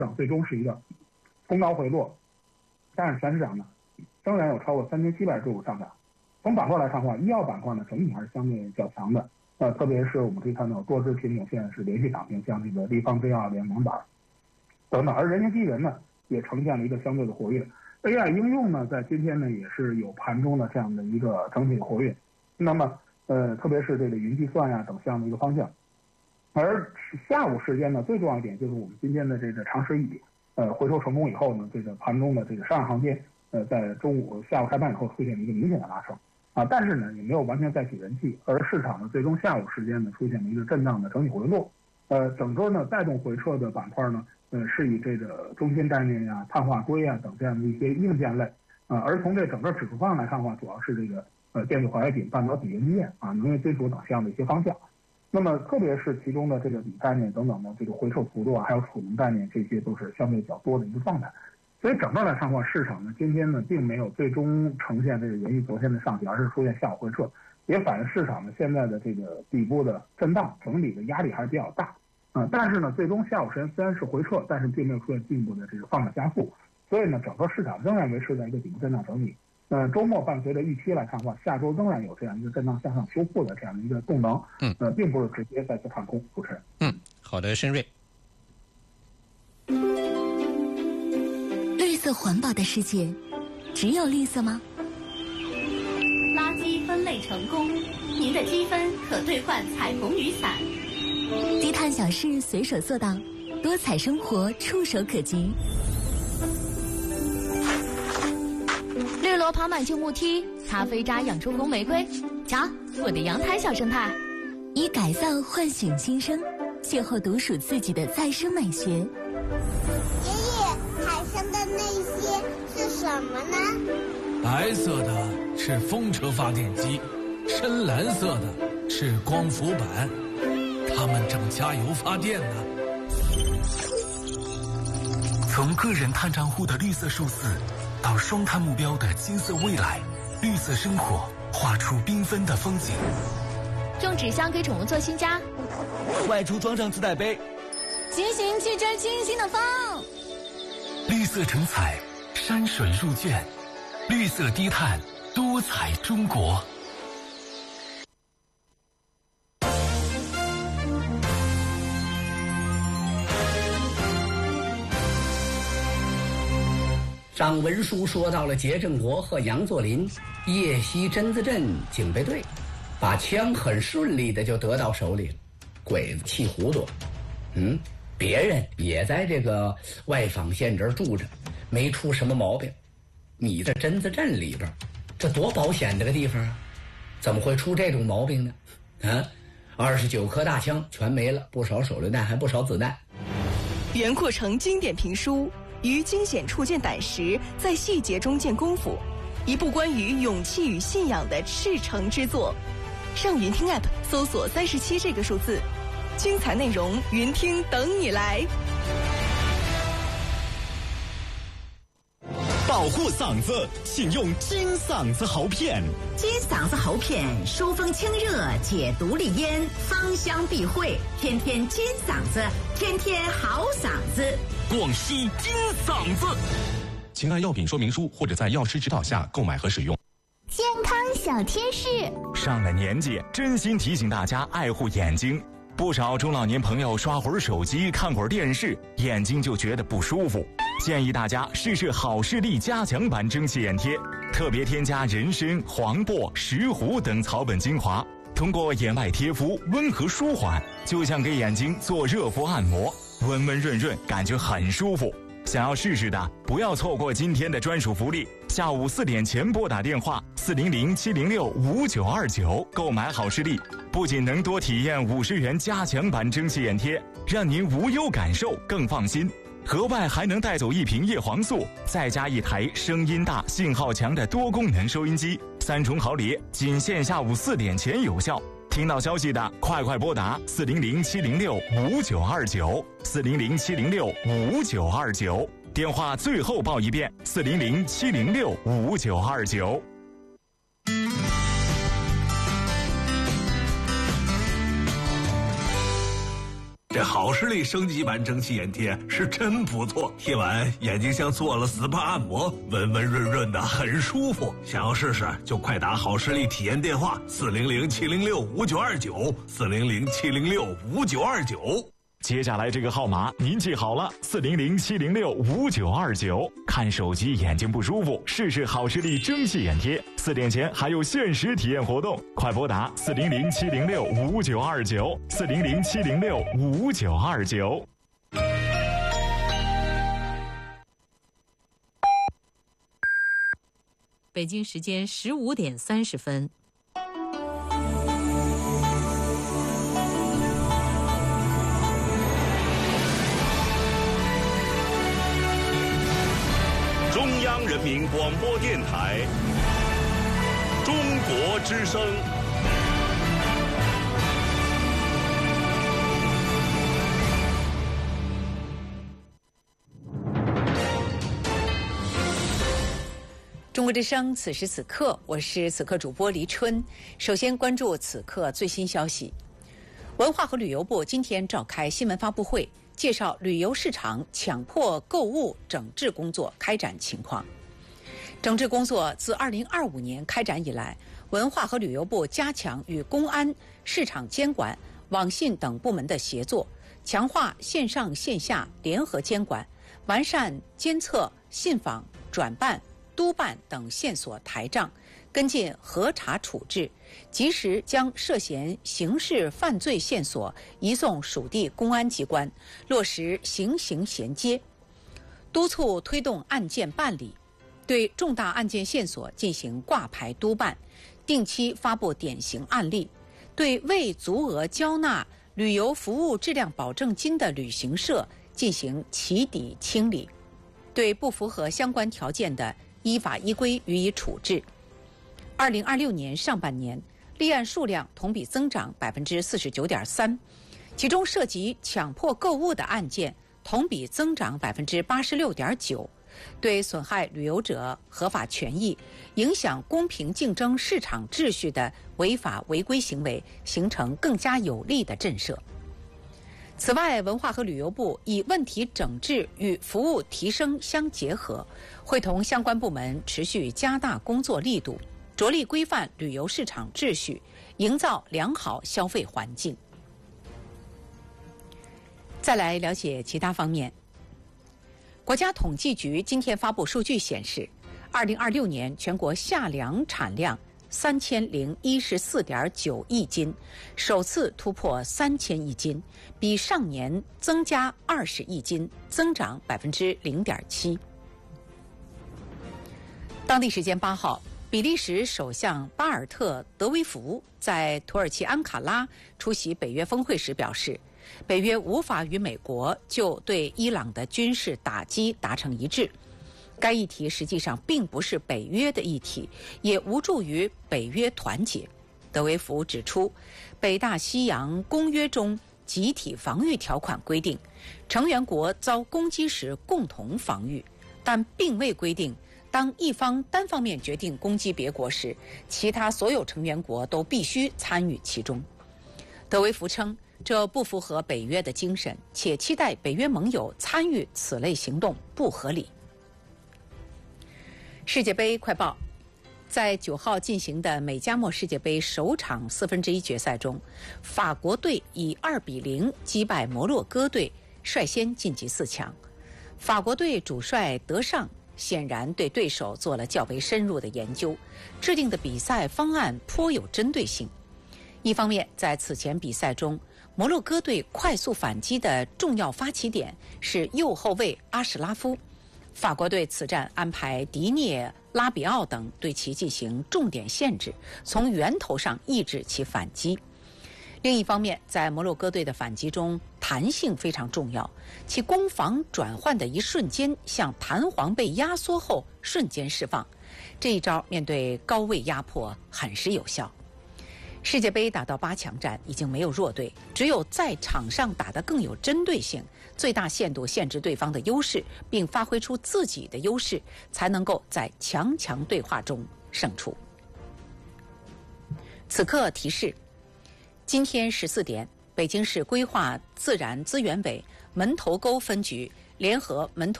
场最终是一个冲高回落，但是全市场呢仍然有超过3700只股上涨。从板块来看的话，医药板块呢整体还是相对较强的，特别是我们可以看到多只品种现在是连续涨停，像这个立方制药、联盟板等等，而人形机器人呢也呈现了一个相对的活跃。AI 应用呢在今天呢也是有盘中的这样的一个整体活跃，那么特别是这个云计算呀等项的一个方向。而下午时间呢，最重要一点就是我们今天的这个长实乙回抽成功以后呢，这个盘中的这个上海航天在下午开盘以后出现了一个明显的拉升但是呢也没有完全再起人气，而市场呢最终下午时间呢出现了一个震荡的整体回落，整个呢带动回撤的板块呢是以这个中芯概念呀、碳化硅啊等这样的一些硬件类而从这整个指数方向来看的话，主要是这个电子化学品、半导体元器件能源金属等这样的一些方向。那么特别是其中的这个锂概念等等的这个回撤幅度还有储能概念，这些都是相对较多的一个状态。所以整个来看的话，市场呢今天呢并没有最终呈现这个延续昨天的上去，而是出现下午回撤，也反映市场呢现在的这个底部的震荡整体的压力还是比较大但是呢最终下午时间虽然是回撤，但是并没有出现进一步的这个放大加速，所以呢整个市场仍然维持在一个底部震荡整理。周末伴随着预期来看的话，下周仍然有这样一个震荡向上修复的这样的一个动能并不是直接再次看空。主持人好的，申瑞。 绿色环保的世界只有绿色吗？ 垃圾分类成功，您的积分可兑换彩虹雨伞。 低碳小事随手做到，多彩生活触手可及。 绿萝爬满进雾梯，咖啡渣养出红玫瑰。瞧，我的阳台小生态。 以改造唤醒新生，邂逅独属自己的再生美学。 爷爷，海上的那些是什么呢？ 白色的是风车发电机，深蓝色的是光伏板，它们正加油发电呢。 从个人碳账户的绿色数字到双碳目标的金色未来，绿色生活画出缤纷的风景。 用纸箱给宠物做新家， 外出装上自带杯， 骑行去追清新的风。 绿色成彩，山水入卷，绿色低碳，多彩中国。 张文书说到了杰正国和杨作霖夜袭榛子镇警备队，把枪很顺利的就得到手里了。鬼子气糊涂，别人也在这个外坊县这儿住着，没出什么毛病。你在榛子镇里边，这多保险的个地方啊，怎么会出这种毛病呢？29颗大枪全没了，不少手榴弹，还不少子弹。 袁阔成经典评书于惊险处见胆识，在细节中见功夫，一部关于勇气与信仰的赤诚之作。上云听 App 搜索37这个数字，精彩内容云听等你来。 保护嗓子，请用金嗓子喉片。 金嗓子喉片疏风清热，解毒利咽，芳香避秽，天天金嗓子，天天好嗓子。 广西金嗓子， 请按药品说明书或者在药师指导下购买和使用。 健康小贴士： 上了年纪，真心提醒大家爱护眼睛。不少中老年朋友刷会儿手机、看会儿电视，眼睛就觉得不舒服。建议大家试试好视力加强版蒸汽眼贴，特别添加人参、黄柏、石斛等草本精华，通过眼外贴敷温和舒缓，就像给眼睛做热敷按摩，温温润润，感觉很舒服。想要试试的，不要错过今天的专属福利，下午4点前拨打电话400-706-5929购买好视力，不仅能多体验50元加强版蒸汽眼贴，让您无忧感受更放心，额外还能带走1瓶叶黄素，再加1台声音大、信号强的多功能收音机，3重好礼，仅限下午4点前有效。听到消息的，快拨打400-706-5929 400-706-5929，电话最后报一遍400-706-5929。 这好视力升级版蒸汽眼贴是真不错，贴完眼睛像做了 SPA 按摩，温温润润的，很舒服。想要试试就快打好视力体验电话400-706-5929，400-706-5929。 接下来这个号码您记好了，400-706-5929。看手机眼睛不舒服，试试好视力蒸汽眼贴，4点前还有限时体验活动，快拨打400-706-5929，400-706-5929。 北京时间15点30分。 中央人民广播电台中国之声。 中国之声，此时此刻，我是此刻主播黎春。首先关注此刻最新消息。文化和旅游部今天召开新闻发布会，介绍旅游市场强迫购物整治工作开展情况。整治工作自2025年开展以来，文化和旅游部加强与公安、市场监管、网信等部门的协作，强化线上线下联合监管，完善监测、信访、转办、督办等线索台账，跟进核查处置，及时将涉嫌刑事犯罪线索移送属地公安机关，落实刑刑衔接，督促推动案件办理，对重大案件线索进行挂牌督办，定期发布典型案例，对未足额交纳旅游服务质量保证金的旅行社进行起底清理，对不符合相关条件的依法依规予以处置。2026年上半年，立案数量同比增长49.3%，其中涉及强迫购物的案件同比增长86.9%，对损害旅游者合法权益、影响公平竞争市场秩序的违法违规行为形成更加有力的震慑。此外，文化和旅游部以问题整治与服务提升相结合，会同相关部门持续加大工作力度，着力规范旅游市场秩序，营造良好消费环境。再来了解其他方面。国家统计局今天发布数据显示，2026年全国夏粮产量3014.9亿斤，首次突破3000亿斤，比上年增加20亿斤，增长0.7%。当地时间8号，比利时首相巴尔特·德维福在土耳其安卡拉出席北约峰会时表示，北约无法与美国就对伊朗的军事打击达成一致。该议题实际上并不是北约的议题，也无助于北约团结。德维福指出，北大西洋公约中集体防御条款规定，成员国遭攻击时共同防御，但并未规定当一方单方面决定攻击别国时，其他所有成员国都必须参与其中。德维福称，这不符合北约的精神，且期待北约盟友参与此类行动不合理。世界杯快报，在9号进行的美加墨世界杯首场1/4决赛中，法国队以2-0击败摩洛哥队，率先晋级4强。法国队主帅德尚显然对对手做了较为深入的研究，制定的比赛方案颇有针对性。一方面，在此前比赛中，摩洛哥队快速反击的重要发起点是右后卫阿什拉夫，法国队此战安排迪涅、拉比奥等对其进行重点限制，从源头上抑制其反击。另一方面，在摩洛哥队的反击中，弹性非常重要，其攻防转换的一瞬间，像弹簧被压缩后瞬间释放，这一招面对高位压迫很是有效。世界杯打到8强战已经没有弱队，只有在场上打得更有针对性，最大限度限制对方的优势，并发挥出自己的优势，才能够在强强对话中胜出。此刻提示，今天14点， 北京市规划自然资源委门头沟分局联合门头